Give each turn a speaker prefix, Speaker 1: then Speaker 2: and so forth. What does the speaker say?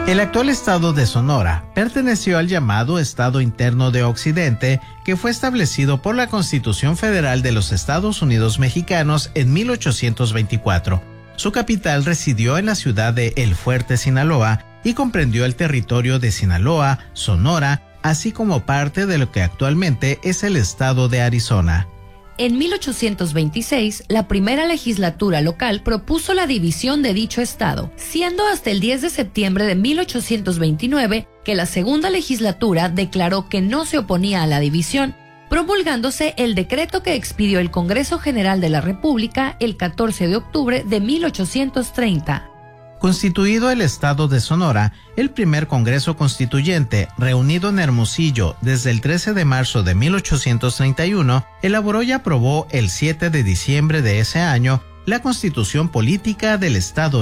Speaker 1: El actual estado de Sonora perteneció al llamado Estado Interno de Occidente, que fue establecido por la Constitución Federal de los Estados Unidos Mexicanos en 1824. Su capital residió en la ciudad de El Fuerte, Sinaloa, y comprendió el territorio de Sinaloa, Sonora, así como parte de lo que actualmente es el estado de Arizona.
Speaker 2: En 1826, la primera legislatura local propuso la división de dicho estado, siendo hasta el 10 de septiembre de 1829 que la segunda legislatura declaró que no se oponía a la división, promulgándose el decreto que expidió el Congreso General de la República el 14 de octubre de 1830.
Speaker 1: Constituido el estado de Sonora, el primer Congreso Constituyente, reunido en Hermosillo desde el 13 de marzo de 1831, elaboró y aprobó el 7 de diciembre de ese año la Constitución Política del Estado